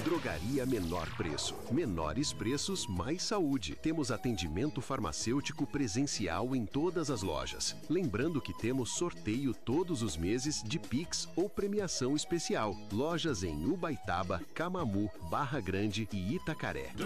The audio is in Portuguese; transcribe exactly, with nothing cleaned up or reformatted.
Drogaria Menor Preço. Menores preços, mais saúde. Temos atendimento farmacêutico presencial em todas as lojas. Lembrando que temos sorteio todos os meses de Pix ou premiação especial. Lojas em Ubaitaba, Camamu, Barra Grande e Itacaré.